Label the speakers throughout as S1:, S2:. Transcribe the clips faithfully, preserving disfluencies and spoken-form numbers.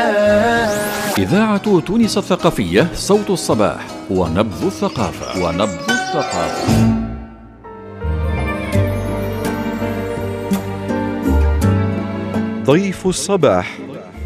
S1: إذاعة تونس الثقافية، صوت الصباح ونبض الثقافة ونبض الثقافة.
S2: ضيف الصباح.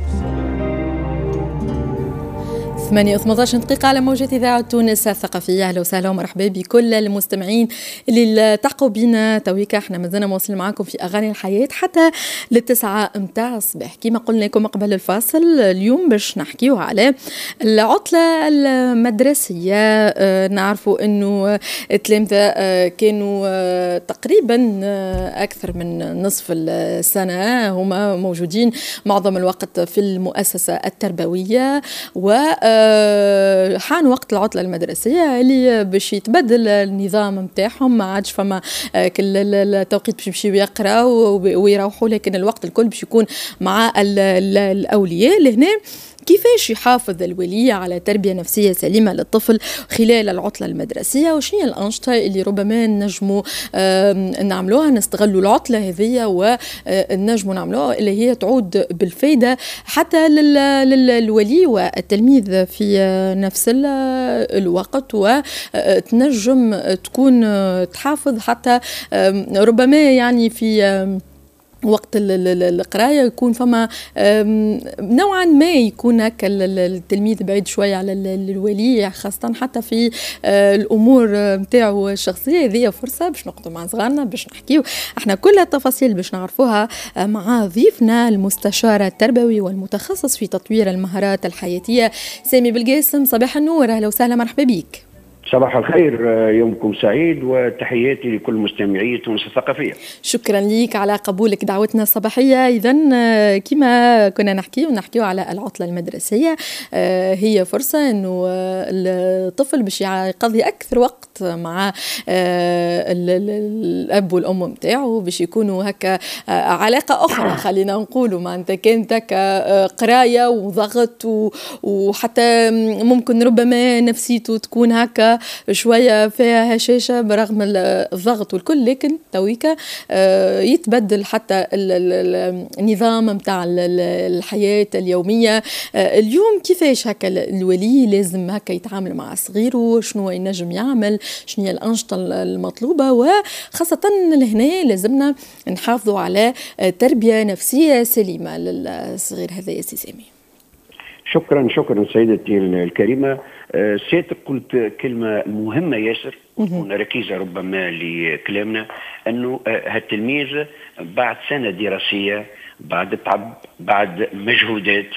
S3: ثمانية وثمانية عشر دقيقة على موجة إذاعة تونس الثقافية. أهلا وسهلا ومرحبا بكل المستمعين اللي التقوا بنا تويكا. احنا مازلنا موصل معاكم في أغاني الحياة حتى للتسعة متاع الصباح. كما قلنا لكم قبل الفاصل، اليوم باش نحكيو على العطلة المدرسية. اه نعرفوا أنه التلامذة اه كانوا اه تقريبا اه أكثر من نصف السنة هما موجودين معظم الوقت في المؤسسة التربوية، و حان وقت العطلة المدرسية اللي باش يتبدل النظام متاعهم. ما عادش فما كل التوقيت باش يمشيو يقراو ويروحوا، لكن الوقت الكل باش يكون مع الأولياء. لهنا كيفاش يحافظ الولي على تربية نفسية سليمة للطفل خلال العطلة المدرسية، وشنو الأنشطة اللي ربما نجموا نعملوها نستغلوا العطلة هذه ونجموا نعملوها اللي هي تعود بالفايدة حتى للولي والتلميذ في نفس الوقت، وتنجم تكون تحافظ حتى ربما يعني في وقت القراية يكون فما نوعا ما يكون هكا التلميذ بعيد شوية على الولي، خاصة حتى في الأمور متاعه الشخصية. هذه فرصة باش نقعدوا مع صغارنا باش نحكيو احنا كل التفاصيل باش نعرفوها مع ضيفنا المستشار التربوي والمتخصص في تطوير المهارات الحياتية سامي بالقاسم. صباح النور، أهلا وسهلا، مرحبا بيك.
S4: صباح الخير، يومكم سعيد، وتحياتي لكل مستمعي تونس الثقافية.
S3: شكرا ليك على قبولك دعوتنا الصباحية. إذن كما كنا نحكي ونحكيه على العطلة المدرسية، هي فرصة أنه الطفل باش يقضي أكثر وقت مع الأب والأم متاعه، باش يكونوا هكا علاقة أخرى خلينا نقولوا. ما أنت كانت هكا قراية وضغط، وحتى ممكن ربما نفسيته تكون هكا شوية فيها هشاشة برغم الضغط والكل، لكن تويكا يتبدل حتى النظام متاع الحياة اليومية. اليوم كيفاش هكا الولي لازم هكا يتعامل مع صغيره، شنو ينجم يعمل، شنو هي الأنشطة المطلوبة، وخاصة لهنا لازمنا نحافظوا على تربية نفسية سليمة للصغير هذا يا سي سامي.
S4: شكرا شكرا سيدتي الكريمة. سيادتك قلت كلمة مهمة ياسر ونركيزة ربما لكلامنا، أنه هالتلميذ بعد سنة دراسية، بعد تعب، بعد مجهودات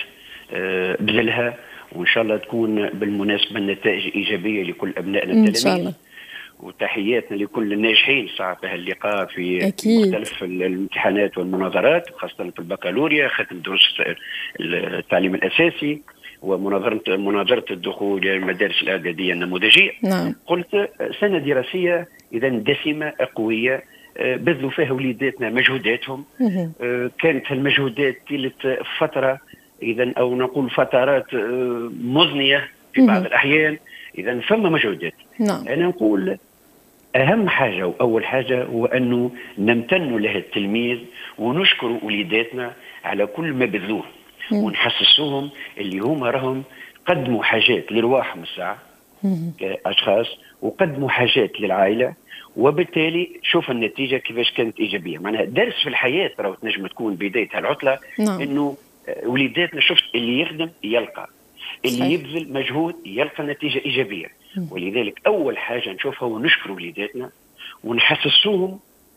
S4: بذلها، وإن شاء الله تكون بالمناسبة النتائج إيجابية لكل أبنائنا التلاميذ. إن شاء الله. وتحياتنا لكل الناجحين صعب هاللقاء في أكيد. مختلف الامتحانات والمناظرات، خاصة في البكالوريا، ختم دروس التعليم الأساسي، ومناظرة مناظرة الدخول إلى المدارس الإعدادية النموذجية. نعم. قلت سنة دراسية إذا دسمة قوية، بذلوا فيها وليداتنا مجهوداتهم. كانت المجهودات طيلة فترة إذا، أو نقول فترات مضنية في بعض الأحيان. إذا فما مجهودات. نعم. أنا نقول أهم حاجة وأول حاجة هو أنه نمتن له التلميذ ونشكر وليداتنا على كل ما بذلوه، ونحسسوهم اللي هم راهم قدموا حاجات لرواحهم الساعة كأشخاص، وقدموا حاجات للعائلة، وبالتالي شوف النتيجة كيفاش كانت إيجابية. معناها درس في الحياة راهو تنجم تكون بداية هالعطلة. نعم. إنه وليداتنا شفت اللي يخدم يلقى، اللي صحيح. يبذل مجهود يلقى نتيجة إيجابية. مم. ولذلك أول حاجة نشوفها ونشكر وليداتنا ونحسسوهم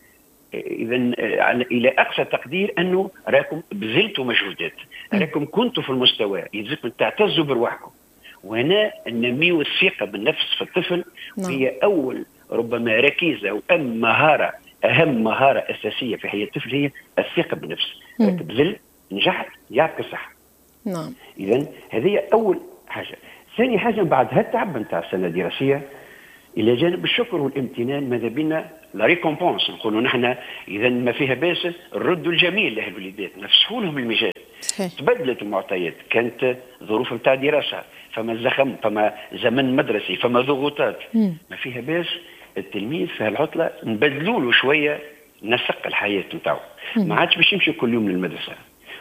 S4: إذا إلى أقصى تقدير أنه راكم بذلتوا مجهودات، راكم كنتوا في المستوى، يلزمكم تعتزوا برواحكم. وهنا نميو الثقة بالنفس في الطفل. نعم. وهي أول ربما ركيزة وأهم مهارة، أهم مهارة أساسية في حياة الطفل هي الثقة بالنفس. بذل نجحت يعطيك الصحة. نعم. إذا هذه أول حاجة. ثاني حاجة بعد هالتعب نتاع السنة الدراسية، إلى جانب الشكر والامتنان ماذا بينا لا ريكومبونس، نقولوا نحن إذا ما فيها باس نردوا الجميل لهالوليدات، نفسحوا لهم المجال. تبدلت المعطيات، كانت ظروف نتاع دراسة، فما زخم، فما زمن مدرسي، فما ضغوطات. مم. ما فيها باس التلميذ في هالعطلة نبدلوا له شوية نسق الحياة نتاعو. ما عادش باش يمشي كل يوم للمدرسة،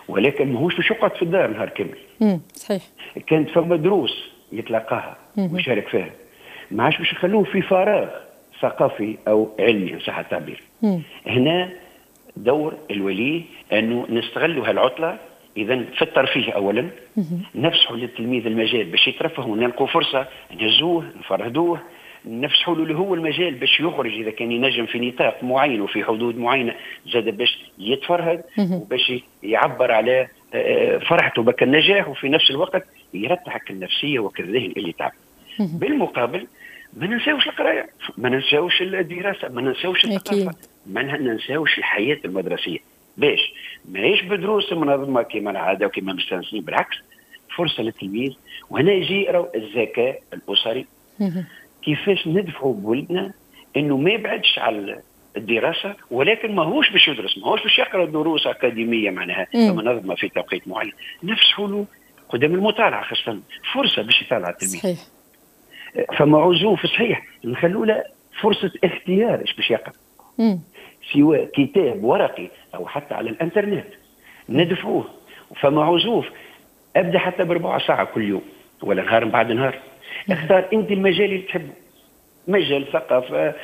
S4: ولكن ماهوش باش يقعد في الدار نهار كامل.
S3: امم صحيح.
S4: كانت فما دروس يتلقاها ويشارك فيها، ما عادش باش يخلوه في فراغ ثقافي او علمي ان صح التعبير. هنا دور الولي انه نستغلوا هالعطله اذا في الترفيه اولا، نفسحوا للتلميذ المجال باش يترفه ونلقوا فرصه نهزوه نفرهدوه، نفسحوا له اللي هو المجال باش يخرج اذا كان ينجم في نطاق معين وفي حدود معينه زاد باش يتفرهد وباش يعبر على فرحته بك النجاح، وفي نفس الوقت يرتحك النفسيه وكالذهن اللي تعب. بالمقابل ما ننساوش القرايه، ما ننساوش الدراسه، ما ننساوش الثقافه، ما ننساوش الحياه المدرسيه. باش ماهيش بدروس منظمه كما العاده وكما مستانسين، بالعكس فرصه للتلميذ. وهنا يجي يقراو الذكاء الاسري، كيفاش ندفعوا بولدنا انه ما يبعدش على الدراسه، ولكن ماهوش باش يدرس، ماهوش باش يقرا دروس اكاديميه معناها منظمه في توقيت معين، نفسحوا له قدام المطالعه، خاصه فرصه باش يطالع التلميذ. صحيح. فما عزوف صحيح نخلوا له فرصه اختيار ايش باش يقرا، سواء كتاب ورقي او حتى على الانترنت ندفعوه. فما عزوف ابدا حتى بربع ساعه كل يوم ولا نهار بعد نهار، اختار انت المجال اللي تحبه، مجال ثقافه،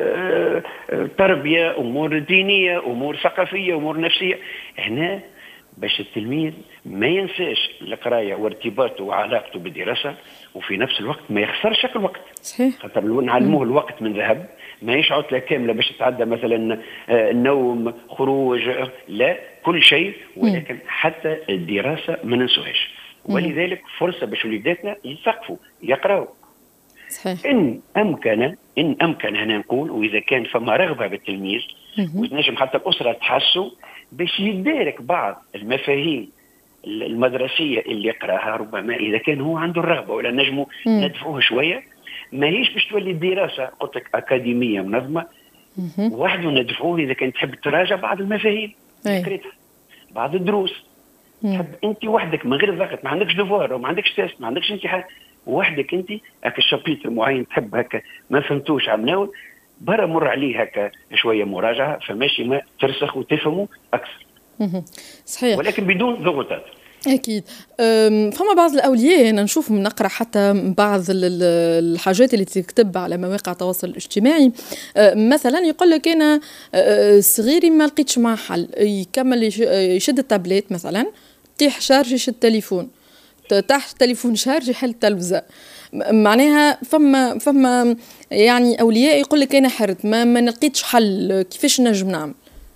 S4: تربيه، امور دينيه، امور ثقافيه، امور نفسيه. هنا باش التلميذ ما ينساش القرايه وارتباطه وعلاقته بالدراسه، وفي نفس الوقت ما يخسرش الوقت. صحيح. خاطر لو نعلموه الوقت من ذهب ماهيش عطله كامله باش تتعدى مثلا النوم، خروج، لا كل شيء، ولكن حتى الدراسه ما ننسوهاش. ولذلك فرصه باش وليداتنا يثقفوا يقراوا. صحيح. ان امكن ان امكن هنا نقول، واذا كان فما رغبه بالتلميذ وتنجم حتى الاسره تحسوا باش يدارك بعض المفاهيم المدرسيه اللي يقراها، ربما اذا كان هو عنده الرغبه ولا نجموا ندفعوه شويه. ماهيش باش تولي الدراسه قلت لك اكاديميه منظمه وحده، ندفعوه اذا كان تحب تراجع بعض المفاهيم قريتها، بعض الدروس تحب انت وحدك من غير ضغط، ما عندكش ديفوار وما عندكش تيست، ما عندكش امتحان، وحدك انت هكا الشابيتر معين تحب هكا ما فهمتوش على الناول، برا مر عليه هكا شويه مراجعه فماشي ما ترسخ وتفهموا اكثر.
S3: صحيح.
S4: ولكن بدون ضغوطات.
S3: أكيد. فما بعض الأولياء أنا نشوف نقرأ حتى بعض الحاجات اللي تكتب على مواقع التواصل الاجتماعي، مثلا يقول لك أنا صغيري ما لقيتش معه حل، يكمل يشد التابلت مثلا، تيح شارج يشد التليفون، تحت التليفون شارج يحل التلفزة. معناها فما فما يعني أولياء يقول لك أنا حرت ما, ما نلقيتش حل، كيفاش نجم نعمل؟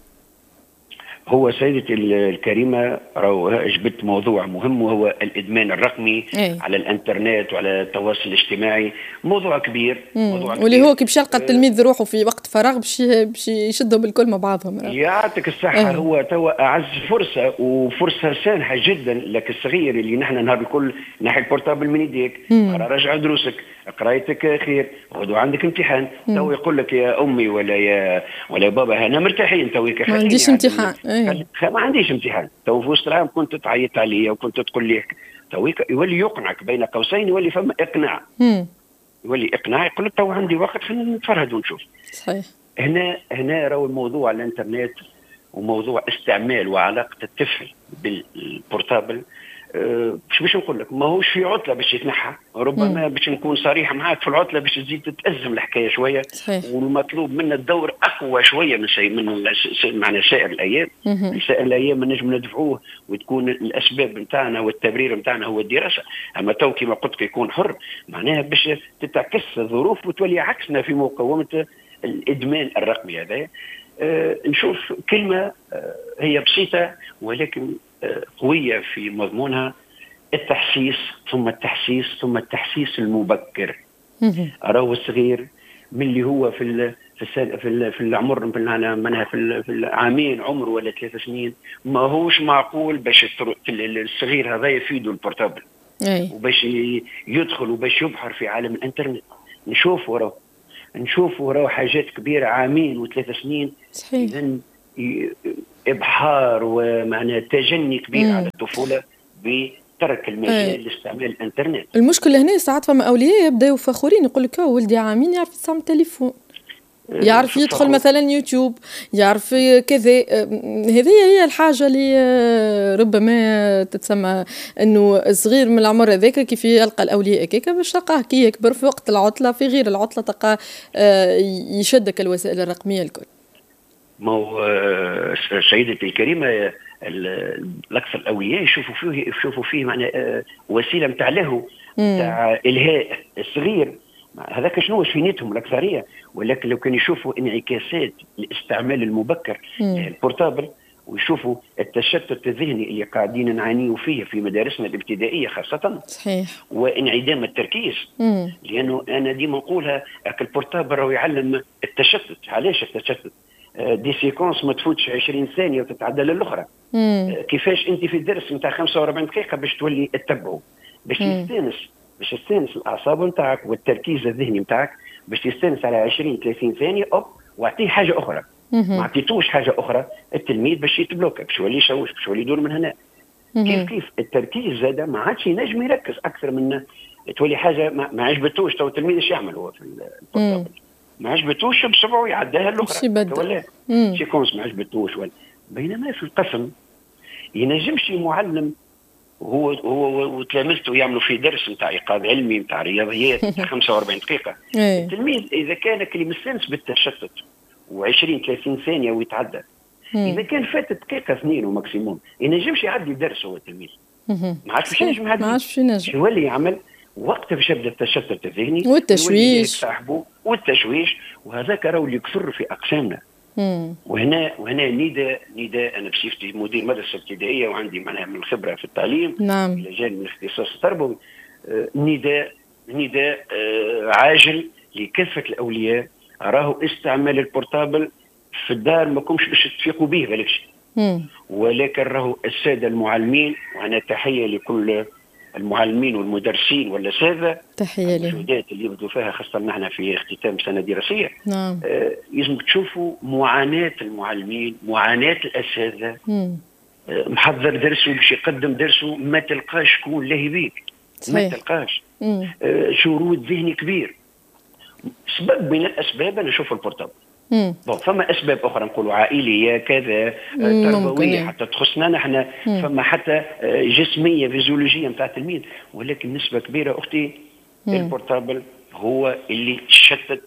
S4: هو سيدتي الكريمة راهو جبت موضوع مهم، وهو الإدمان الرقمي أي. على الانترنت وعلى التواصل الاجتماعي، موضوع كبير. موضوع
S3: واللي كبير. هو كي باش يلقى التلميذ روحه في وقت فراغ باش باش يشدهم الكل مع بعضهم.
S4: يعطيك الصحة. أي. هو توا أعز فرصة وفرصة سانحة جدا لك الصغير اللي نحن نهار الكل نحي البورتابل من يديك، راجع دروسك، قرايتك خير، غدوة عندك امتحان، تو يقول لك يا أمي ولا يا ولا يا بابا أنا مرتاحين تويك
S3: ما عنديش امتحان.
S4: ما عنديش امتحان، تو في وسط العام كنت تعيط عليا وكنت تقول لي تويك، يولي يقنعك بين قوسين، يولي فما إقناع. مم. يولي إقناع، يقول لك تو عندي وقت خلينا نتفرهد ونشوف. صحيح. هنا هنا راهو الموضوع على الانترنت وموضوع استعمال وعلاقة الطفل بالبورتابل، أه باش نقول لك ماهوش في عطله باش يتنحى، ربما باش نكون صريح معاك في العطله باش تزيد تتأزم الحكايه شويه. صحيح. والمطلوب منا الدور اقوى شويه من شيء من معنى سائر الايام. سائر الايام نجم ندفعوه وتكون الاسباب نتاعنا والتبرير نتاعنا هو الدراسه، اما تو كما قلت يكون حر معناها باش تتعكس الظروف وتولي عكسنا في مقاومه الادمان الرقمي هذا. أه نشوف كلمه أه هي بسيطه ولكن قوية في مضمونها، التحسيس ثم التحسيس ثم التحسيس المبكر. أراه الصغير من اللي هو في ال في في في العمر منها في العامين عمره ولا ثلاث سنين، ما هوش معقول باش الصغير هذا يفيده البورتابل وباش يدخل وباش يبحر في عالم الانترنت. نشوف وراه نشوف وراه حاجات كبيرة، عامين وثلاث سنين. إذن إبحار ومعنى تجني كبير مم. على الطفولة بترك المجال لاستعمال الانترنت.
S3: المشكلة هنا ساعات فما أولياء يبدأوا فخورين يقول لك ولدي عامين يعرف يستعمل التليفون، يعرف يدخل مثلا يوتيوب، يعرف كذا. هذه هي الحاجة اللي ربما تتسمى انه صغير من العمر هذاك كيف يلقى الاولياء كيكا باش تلقاه كي يكبر في وقت العطلة، في غير العطلة تلقاه يشدك الوسائل الرقمية الكل.
S4: ما هو سيدتي الكريمة الاكثر الاولياء يشوفوا فيه يشوفوا فيه معنى وسيله نتاع لهو، نتاع الهاء الصغير. هذاك شنو واش في نيتهم الاكثريه، ولكن لو كانوا يشوفوا انعكاسات الاستعمال المبكر للبورتابل ويشوفوا التشتت الذهني اللي قاعدين نعانيوا فيه في مدارسنا الابتدائيه خاصه،
S3: صحيح،
S4: وانعدام التركيز. مم. لانه انا ديما نقولها البورتابل راهو يعلم التشتت. علاش التشتت؟ دي سيكونس ما تفوتش عشرين ثانيه وتتعدى للاخرى. مم. كيفاش انت في الدرس نتاع خمسة وأربعين دقيقه باش تولي تتبعه، باش يستانس باش تستانس الاعصاب نتاعك والتركيز الذهني نتاعك، باش تستانس على عشرين ثلاثين ثانيه اوب واعطيه حاجه اخرى. ما عطيتوش حاجه اخرى التلميذ باش يتبلوكا، باش يولي يشوش، باش يولي يدور من هنا. كيف كيف التركيز زاد ما عادش ينجم يركز اكثر من تولي حاجه ما عجبتوش. تو التلميذ ايش يعمل هو في البورتابل؟ ما عجبتوش بسبعه يعداها الاخرى ولا سيكونس ما عجبتوش ولا. بينما في القسم ينجمش معلم هو هو وتلامذته يعملوا في درس نتاع ايقاظ علمي نتاع رياضيات نتاع خمسة وأربعين دقيقه. التلميذ اذا كان اللي مستانس بالتشتت وعشرين ثلاثين ثانيه ويتعدى، اذا كان فاتت دقيقه اثنين وماكسيموم ينجمش يعدي الدرس هو التلميذ. ما عادش باش ينجم يعدي، ما عادش ينجم. شو اللي يعمل وقت باش يبدا التشتت الذهني
S3: والتشويش
S4: صاحبه والتشويش، وهذاك راهو اللي يكثر في اقسامنا. مم. وهنا وهنا نداء نداء انا بصفتي مدير مدرسه ابتدائيه وعندي معناها من الخبره في التعليم،
S3: نعم،
S4: الى جانب من الاختصاص التربوي. آه نداء نداء آه عاجل لكافه الاولياء. راهو استعمال البورتابل في الدار ما كومش باش تفيقوا به بالكش، ولكن راهو الساده المعلمين، وانا تحيه لكل المعلمين والمدرسين والاساتذه،
S3: تحيه لهم،
S4: المجهودات اللي يبذلوا فيها خاصه نحن في اختتام سنه دراسيه.
S3: نعم.
S4: آه لازم تشوفوا معاناه المعلمين، معاناه الاساتذه. آه محضر درسه باش يقدم درسه ما تلقاش شكون لاهي بيك، ما تلقاش. آه شرود ذهني كبير. سبب من الاسباب انا نشوف البورتابل. بون فما اسباب اخرى نقولوا عائليه كذا، تربويه حتى تخصنا نحن، فما حتى جسميه فيزيولوجيه نتاع التلميذ، ولكن نسبه كبيره اختي مم. البورتابل هو اللي شتت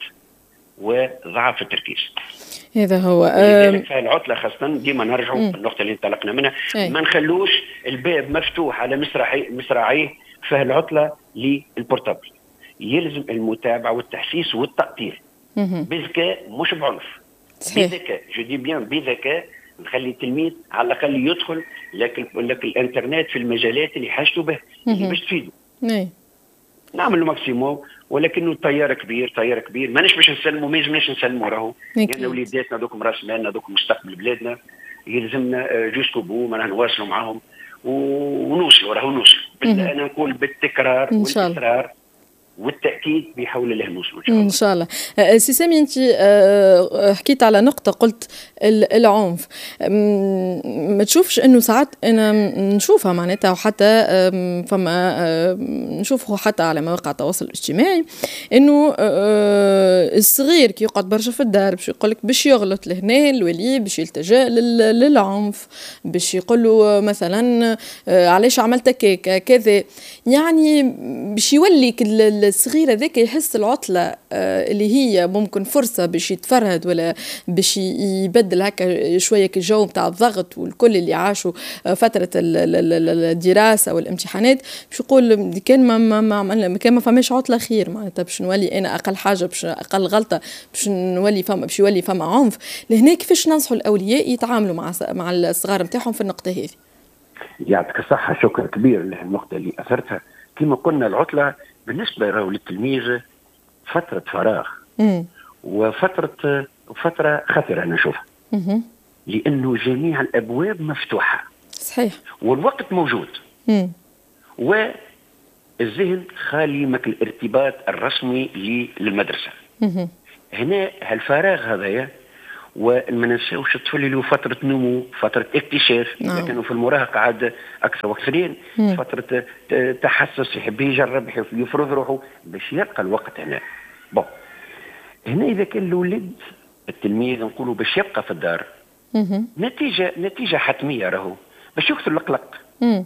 S4: وضعف التركيز.
S3: هذا هو
S4: لذلك في العطله خاصه ديما نرجعوا النقطه اللي انطلقنا منها، أي. ما نخلوش الباب مفتوح على مصراعيه مصراعيه في العطله للبورتابل. يلزم المتابعه والتحسيس والتأطير بذكاء مش بعنف. بذكاء جو دي بيان بذكاء، نخلي التلميذ على الاقل يدخل لكن لك الانترنت في المجالات اللي حاجته به اللي باش تفيده. نعمل له ماكسيموم، ولكنه طيار كبير طيار كبير ماناش باش نسلموا، ما يلزمناش نسلموا راهو، لان يعني وليداتنا دوكم راس مالنا دوكم مستقبل بلادنا، يلزمنا جوسكو بو معناها نواصلوا معاهم ونوصلوا راهو نوصلوا. انا نقول بالتكرار والاصرار والتأكيد بحول الله نوصلوا إن
S3: شاء الله. إن شاء الله. سي سامي أنت حكيت على نقطة، قلت العنف. ما تشوفش إنه ساعات أنا نشوفها معناتها، وحتى فما نشوفه حتى على مواقع التواصل الاجتماعي، إنه الصغير كي يقعد برشا في الدار باش يقولك باش يغلط لهنا، الولي باش يلتجأ للعنف، باش يقوله مثلا علاش عملت كيكا كذا، يعني باش يوليك الصغير هذاك يحس العطلة اللي هي ممكن فرصة باش يتفرهد ولا باش يبدل هكا شوية الجو بتاع الضغط والكل اللي عاشوا فترة الدراسة والامتحانات، باش يقول كان ما ما ما كان ما فماش عطلة خير معناتها، باش نولي أنا أقل حاجة باش أقل غلطة باش نولي فما باش يولي فما عنف. لهنا كيفاش ننصحوا الأولياء يتعاملوا مع مع الصغار نتاعهم في النقطة هذه؟
S4: يعطيك الصحة، شكرا كبير للنقطة اللي أثرتها. كما قلنا العطلة بالنسبة له للتلميذ فترة فراغ مم. وفترة فترة خطرة أنا أشوفها، لأنه جميع الأبواب مفتوحة
S3: صحيح،
S4: والوقت موجود مم. والذهن خالي من الارتباط الرسمي للمدرسة. مم. هنا هالفراغ هذايا، وما ننساوش الطفل اللي هو فترة نمو، فترة اكتشاف، إذا كانوا في المراهقة عاد أكثر وأكثرين، فترة تحسس، يحب يجرب، يحب يفرض روحه باش يلقى الوقت هنا. بون هنا اذا كان الولد التلميذ نقولوا باش يبقى في الدار، نتيجه نتيجه حتميه راهو باش يكثر القلق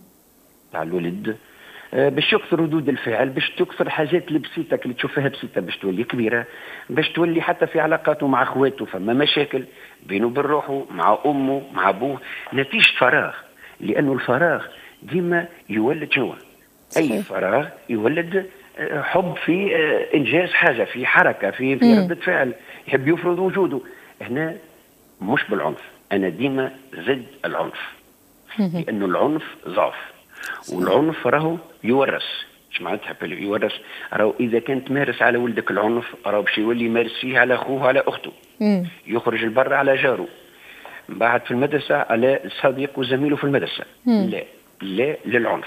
S4: تاع الولد، باش يكثر ردود الفعل، باش تكثر الحاجات اللي بسيطه اللي تشوفها بسيطه باش تولي كبيره، باش تولي حتى في علاقاته مع اخواته فما مشاكل بينه وبين روحه مع امه مع ابوه، نتيجه فراغ. لانه الفراغ ديما يولد شنو؟ اي فراغ يولد حب في انجاز حاجه، في حركه، في في رده فعل، يحب يفرض وجوده. هنا مش بالعنف، انا ديما ضد العنف، لانه العنف ضعف، والعنف راهو يورث. ايش معناتها يورث؟ راهو اذا كان تمارس على ولدك العنف راهو باش يولي يمارس فيه على اخوه على اخته، يخرج البر على جاره، بعد في المدرسه على صديق وزميله في المدرسه. لا لا للعنف.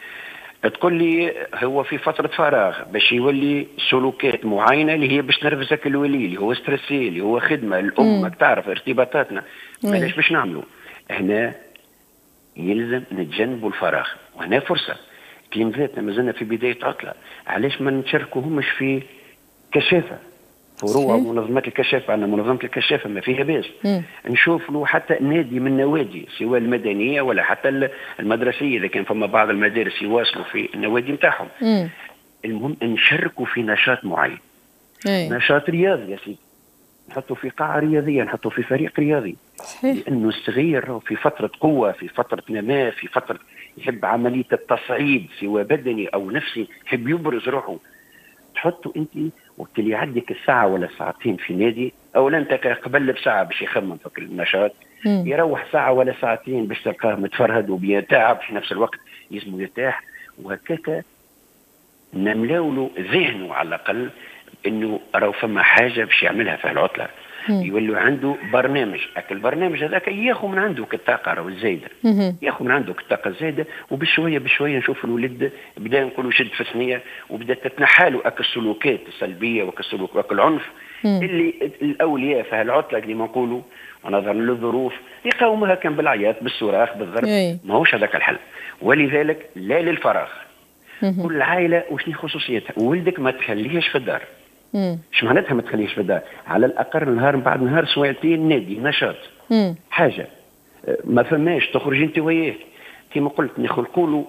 S4: تقول لي هو في فترة فراغ باش يولي سلوكات معينة اللي هي باش تنرفزك الولي، اللي هو ستريسي، اللي هو خدمة الأم، تعرف ارتباطاتنا، مالاش باش نعملوا هنا؟ يلزم نتجنبوا الفراغ، وهنا فرصة. تلميذاتنا مازلنا في بداية عطلة، علاش ما نشاركوهمش في كشافة؟ فروع منظمات الكشافة، عندنا منظمة الكشافة ما فيها باس، نشوف له حتى نادي من النوادي سواء المدنية ولا حتى المدرسية، إذا كان فما بعض المدارس يواصلوا في النوادي نتاعهم. المهم نشاركوا في نشاط معين، أي. نشاط رياضي يا سيدي، نحطوا في قاعة رياضية، نحطوا في فريق رياضي، صحيح. لأنه الصغير في فترة قوة، في فترة نماء، في فترة يحب عملية التصعيد سواء بدني أو نفسي، يحب يبرز روحه. تحطوا أنت وقت اللي يعديك الساعة ولا ساعتين في نادي، أولا أنت قبل بساعة باش يخمم في النشاط، مم. يروح ساعة ولا ساعتين باش تلقاه متفرهد وبيتعب في نفس الوقت، يسمو يرتاح، وهكاك نملاوله ذهنه على الأقل إنه راهو فما حاجة باش يعملها في العطلة، يولوا عنده برنامج. أكل البرنامج هذاك ياخذ من عندك الطاقة راهو الزايدة، ياخذ من عندك الطاقة الزايدة، وبشوية بشوية نشوف الولد بدا نقولوا شد في ثنية، وبدا تتنحاله أكل السلوكات السلبية وأكل السلوك وأكل العنف اللي الأولياء في هالعطلة اللي ما نقولوا ونظرا للظروف يقاومها كان بالعياط بالصراخ بالضرب، ما هوش هذاك الحل. ولذلك لا للفراغ. كل عائلة وشني خصوصيتها، ولدك ما تخليهش في الدار. ايش معناتها ما تخليهش في الدار؟ على الاقل نهار بعد نهار سويتين نادي نشاط، مم. حاجه ما فماش تخرج انت وياه كما قلت، نخلقوا له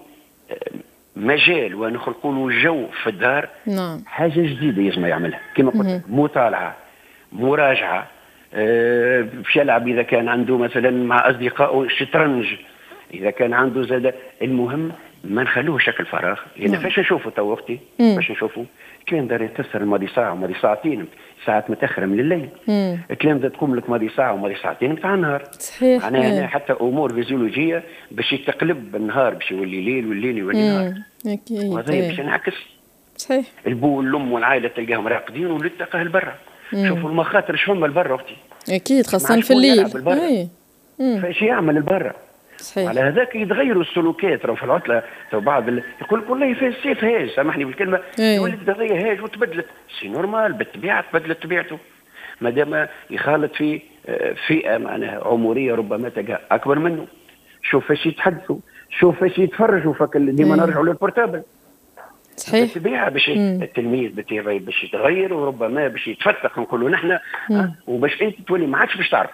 S4: مجال ونخلقوا له جو في الدار، نعم. حاجه جديده لازم يعملها كما قلت، مطالعه، مراجعه، أه باش يلعب اذا كان عنده مثلا مع اصدقائه شطرنج، اذا كان عنده زاد. المهم ما نخلوه شكل فراغ، لان يعني فاش نشوفوا تو وقتي باش نشوفوا كلام دار يتسر الماضي ساعه وماضي ساعتين، ساعات متاخره من الليل، الكلام ده تقوم لك ماضي ساعه وماضي ساعتين نتاع النهار، صحيح. معناها هنا حتى امور فيزيولوجيه باش يتقلب النهار باش يولي ليل والليل يولي نهار، اكيد، وهذا باش ينعكس، صحيح. البو والام والعائله تلقاهم راقدين والولد تلقاه لبرا، شوفوا المخاطر شفما لبرا وقتي، اكيد خاصه في الليل، اي فاش يعمل لبرا، صحيح. على هذاك يتغيروا السلوكات. راهو في العطله تو بعض ال... يقول لك والله في الصيف هاج، سامحني بالكلمه، الولد هذايا هاج وتبدلت، سي نورمال بالطبيعه تبدلت طبيعته، ما دام يخالط في فئه معناها عمريه ربما تلقى اكبر منه، شوف فاش يتحدثوا، شوف فاش يتفرجوا، فك ديما نرجعوا للبورتابل، صحيح. بالطبيعه باش التلميذ بالطبيعه باش يتغير، وربما باش يتفتق نقولوا نحن، وباش انت تولي ما عادش باش تعرف.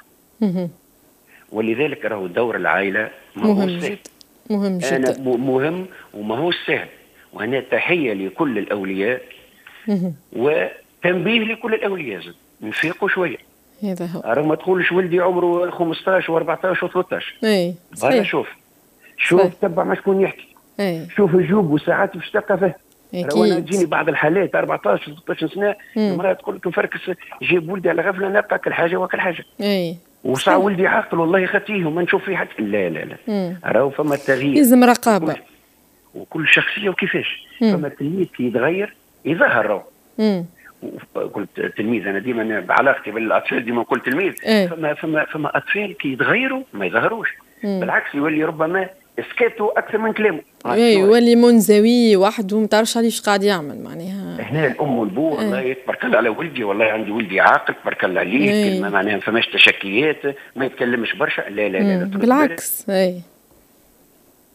S4: ولذلك راهو دور العائله مهم جدا، مهم جدا، أنا مهم وما هو سهل. وهنا تحيه لكل الاولياء وتنبيه لكل الاولياء، نفيقوا شويه. هذا هو، راه ما تقولش ولدي عمره خمسطاش وأربعطاش وثلاطاش، اي برا شوف شوف صحيح. تبع ما شكون يحكي، اي شوف الجوب وساعات باش تلقى فيه. راه انا تجيني بعض الحالات أربعطاش ثلاطاش سنه، المراه تقول لك نفركس جيب ولدي على غفله نلقى كل حاجه وكل حاجه، اي وصا ولدي عاقل والله خطيه وما نشوف فيه حتى، لا لا لا، راهو فما تغيير، لازم رقابه، وكل, وكل شخصيه وكيفاش. مم. فما تلميذ كي يتغير يظهر راهو، قلت تلميذ انا ديما بعلاقتي بالاطفال ديما نقول تلميذ، ايه. فما فما فما اطفال كي يتغيروا ما يظهروش، مم. بالعكس يولي ربما اسكاتوا اكثر من كلامه، اي يولي منزوي وحده ما تعرفش عليه ايش قاعد يعمل. معناها هنا الام والبو والله ايه. تبارك الله على ولدي، والله عندي ولدي عاقل تبارك الله عليه، ايه. كلمه معناها ما فماش تشكيات، ما يتكلمش برشا، لا لا لا, لا بالعكس، اي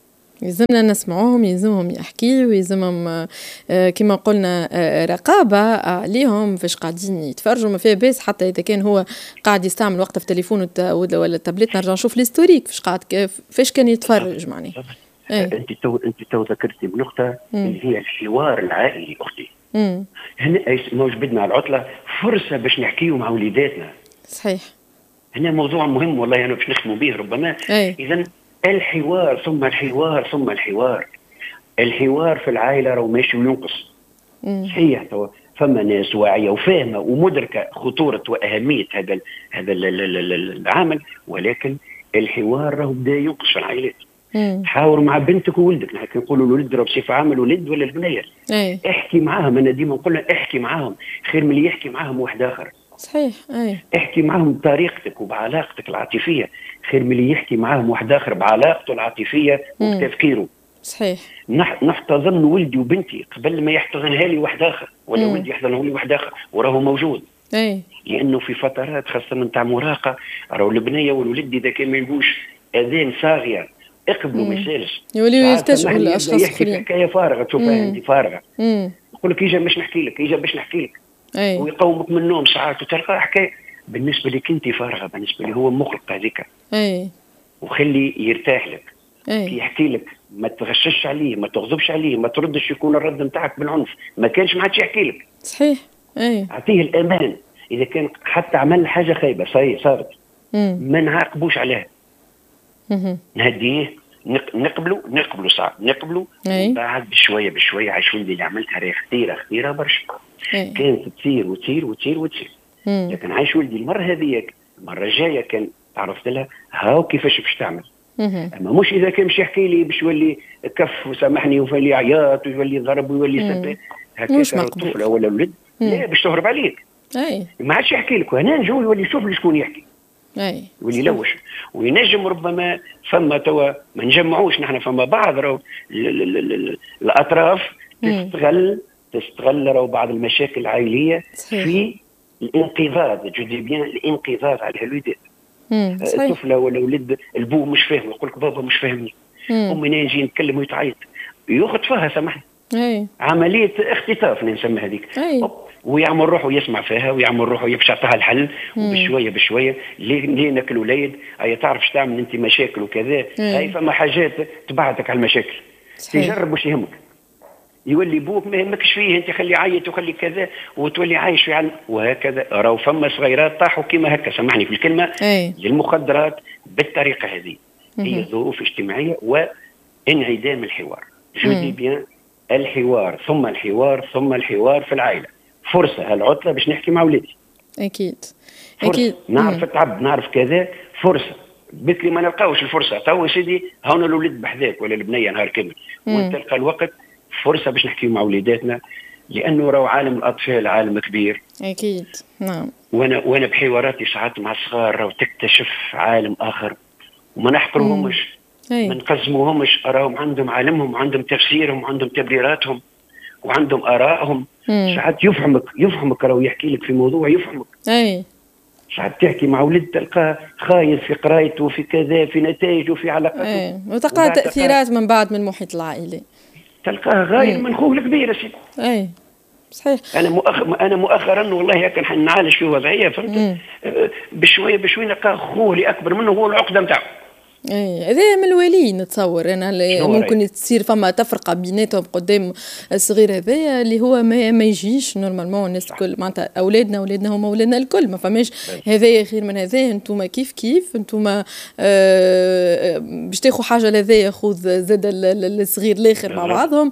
S3: يلزمنا نسمعوهم، يلزمهم يحكيوا، يلزمهم كما قلنا رقابة عليهم فاش قاعدين يتفرجوا. ما فيها باس حتى إذا كان هو قاعد يستعمل وقت في تليفونه ولا التابلت نرجع نشوف الهيستوريك فاش قاعد فاش كان يتفرج معناه.
S4: انت تو انت تو ذكرتي بنقطه اللي هي الحوار العائلي اختي. امم هنا موش بدنا على العطله فرصه باش نحكيو مع وليداتنا.
S3: صحيح.
S4: هنا موضوع مهم والله انا باش نختموا به ربما. اذا الحوار ثم الحوار ثم الحوار. الحوار في العائله راه ماشي وينقص. صحيح تو فما ناس واعيه وفاهمه ومدركه خطوره واهميه هذا هذا العمل، ولكن الحوار راه بدا ينقص في العائلات. حاور مع بنتك وولدك، نحن نقولوا الولد راه بصفه عامه الولد ولا البنيه. احكي معاهم، انا ديما نقول لها احكي معاهم خير من اللي يحكي معاهم واحد اخر.
S3: صحيح. اي
S4: احكي معاهم بطريقتك وبعلاقتك العاطفيه خير من اللي يحكي معاهم واحد اخر بعلاقته العاطفيه وبتفكيره.
S3: صحيح.
S4: نح نحتضن ولدي وبنتي قبل ما يحتضنها لي واحد اخر، ولا ولدي يحتضنه لي واحد اخر وراه موجود.
S3: اي
S4: لانه في فترات خاصه نتاع مراهقه راهو البنيه والولد اذا كان ما يلقوش اذان صاغيه اقبلوا ما يسالش
S3: يوليو يلتجئوا لاشخاص
S4: اخرين. حكايه فارغه تشوفها انت فارغه. يقول لك يجا باش نحكي لك يجا باش نحكي لك
S3: أي.
S4: ويقومك من النوم ساعات وتلقى حكايه بالنسبه لك انت فارغه، بالنسبه لي هو مخلق هذيك.
S3: اي
S4: وخلي يرتاح لك.
S3: أي.
S4: كي يحكي لك ما تغشش عليه، ما تغضبش عليه، ما تردش يكون الرد نتاعك بالعنف، ما كانش ما عادش يحكي لك.
S3: صحيح. اي
S4: اعطيه الامان. اذا كان حتى عمل حاجه خايبه صحيح صارت ما نعاقبوش عليها. نهديه نقبلوا نقبلوا صعب نقبلوا بعد بشويه بشويه عايش ولدي اللي عملتها راهي خطيره خطيره برشا. كانت تصير وتصير وتصير وتصير. لكن عايش ولدي المره هذيك المره الجايه كان عرفت لها هاو كيفاش باش تعمل. اما مش اذا كان مش يحكي لي باش يولي كف وسامحني ويولي عياط ويولي ضرب ويولي سب هكاك الطفله ولا الولد لا باش تهرب عليك.
S3: اي
S4: ما عادش يحكي لك وهنا نجو يولي يشوف لي شكون يحكي.
S3: اي
S4: واللي يلوش وينجم ربما فما توا ما نجمعوش نحن فما بعض راهو الاطراف تستغل تستغل راهو بعض المشاكل العائليه في الانقضاض جودي بيان الانقضاض على الوليدات. الطفله ولا ولد البو مش فاهم يقول لك بابا مش فاهمني. امي نجي نتكلم ويتعيط ياخذ فيها سامحني. عمليه اختطاف نسمى هذيك. ويعمل روحه يسمع فيها ويعمل روحه باش يعطيها الحل وبشويه بشويه لينك الوليد هي تعرفش تعمل انت مشاكل وكذا. هاي فما حاجات تبعتك على المشاكل. تجرب واش يهمك. يولي بوك ما يهمكش فيه انت خلي عيط وخلي كذا وتولي عايش في علم وهكذا. راهو فما صغيرات طاحوا كيما هكا سامحني في الكلمه أي. للمخدرات بالطريقه هذه. هي ظروف اجتماعيه وانعدام الحوار. جودي بيان الحوار ثم الحوار ثم الحوار في العائله. فرصه هالعطله باش نحكي مع ولادي.
S3: اكيد
S4: اكيد نعرف تعب نعرف كذا فرصه بكري ما نلقاوش الفرصه تو سيدي هون الولد بحذاك ولا البنيه نهار كامل وانت تلقى الوقت فرصه باش نحكي مع وليداتنا لانه راهو عالم الاطفال عالم كبير.
S3: اكيد نعم.
S4: وانا وانا بحواراتي ساعات مع الصغار راهو تكتشف عالم اخر وما نحقرهمش ما نقزموهمش راهم عندهم عالمهم وعندهم تفسيرهم وعندهم تبريراتهم وعندهم آرائهم. ساعات يفهمك يفهمك راهو يحكي لك في موضوع يفهمك.
S3: اي
S4: ساعات تحكي مع ولد تلقاه خايف في قرايته في كذا في نتائجه في علاقاته.
S3: اي وتلقى تأثيرات من بعد من المحيط العائلي.
S4: تلقاه غايب من خوه الكبير سيدي.
S3: اي صحيح.
S4: انا مؤخ... انا مؤخرا والله كان نعالج في وضعيه فهمت بشويه بشويه نلقى خوه اللي اكبر منه هو العقده نتاعو.
S3: اي هذا من الوالي نتصور انا اللي ممكن تصير فما تفرقه بيناتهم قدام الصغير هذايا اللي هو ما, ما يجيش نورمالمون الناس الكل معناتها اولادنا اولادنا هما اولادنا الكل ما فماش هذايا خير من هذايا انتم كيف كيف انتم آه باش تاخذوا حاجه لهذايا خذ زاد الصغير الاخر مع بعضهم.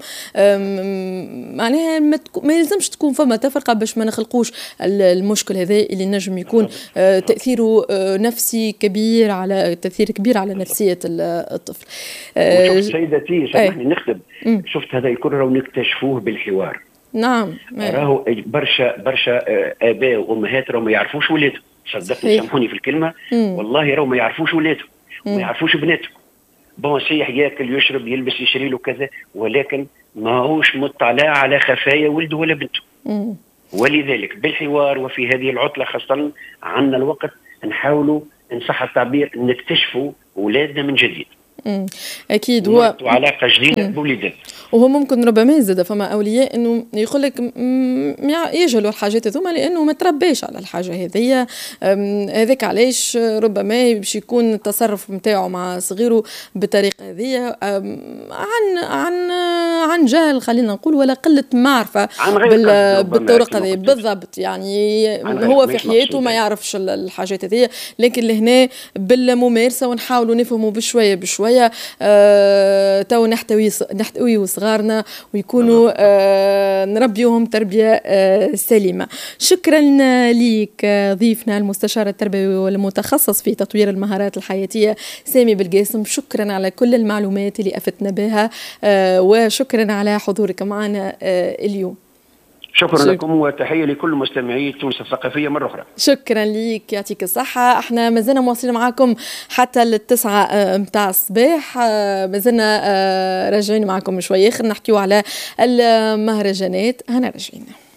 S3: معناها ما, ما يلزمش تكون فما تفرقه باش ما نخلقوش المشكل هذا اللي نجم يكون آه تاثيره آه نفسي كبير على تاثير كبير على نفسية الطفل.
S4: وشفت سيدتي سامحني نخدم شفت هذا الكل راهو نكتشفوه بالحوار.
S3: نعم
S4: راهو برشا برشا آباء وأمهات راهو ما يعرفوش ولادهم صدقني سامحوني في الكلمة. مم. والله راهو ما يعرفوش ولادهم وما يعرفوش بناتهم. بون صحيح ياكل يشرب يلبس يشري له كذا ولكن ما هوش مطلع على خفايا ولده ولا بنته. مم. ولذلك بالحوار وفي هذه العطلة خاصة عندنا الوقت نحاولوا إن صح التعبير نكتشفوا أولادنا من جديد.
S3: مم. اكيد هو
S4: علاقه جديده بوليدات.
S3: وهو ممكن ربما يزيد فما اولياء انه يقول لك يجهلوا الحاجات هذوما لانه ما تربيش على الحاجه هذيا. هذاك علاش ربما باش يكون التصرف نتاعو مع صغيره بالطريقه هذيا عن عن عن جهل خلينا نقول ولا قله معرفه بالطرق هذه بالضبط. يعني هو في حياته ما يعرفش الحاجات هذيا، لكن لهنا بالممارسه ونحاولوا نفهموا بشويه بشويه آه تو نحتوي نحتوي صغارنا ويكونوا آه نربيوهم تربيه آه سليمه. شكرا ليك ضيفنا المستشار التربوي والمتخصص في تطوير المهارات الحياتيه سامي بالقاسم، شكرا على كل المعلومات اللي افدتنا بها آه وشكرا على حضورك معنا آه اليوم.
S4: شكرا شك... لكم وتحيه لكل مستمعي تونس الثقافيه مره اخرى.
S3: شكرا ليك يعطيك الصحه. احنا مازلنا مواصلين معكم حتى التسعه متاع الصباح، مازلنا راجعين معكم شويه اخر نحكيو على المهرجانات. هنا راجعين.